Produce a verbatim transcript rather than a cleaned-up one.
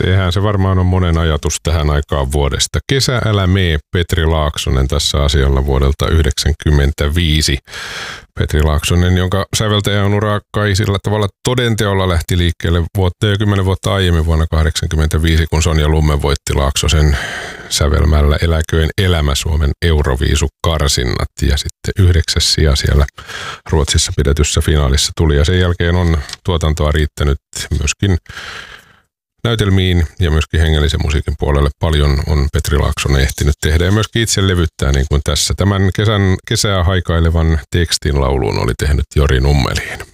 Sehän se varmaan on monen ajatus tähän aikaan vuodesta. Kesä älä mee, Petri Laaksonen tässä asialla vuodelta yhdeksänkymmentäviisi. Petri Laaksonen, jonka säveltäjän ura kai sillä tavalla todenteolla lähti liikkeelle vuotta jo kymmenen vuotta aiemmin vuonna kahdeksankymmentäviisi, kun Sonja Lumme voitti Laaksosen sävelmällä Eläköön elämä Suomen Euroviisukarsinnat. Ja sitten yhdeksäs sija siellä Ruotsissa pidetyssä finaalissa tuli. Ja sen jälkeen on tuotantoa riittänyt myöskin näytelmiin ja myöskin hengellisen musiikin puolelle paljon on Petri Laaksonen ehtinyt tehdä ja myöskin itse levyttää, niin kuin tässä. Tämän kesän, kesää haikailevan tekstin lauluun oli tehnyt Jori Nummeliin.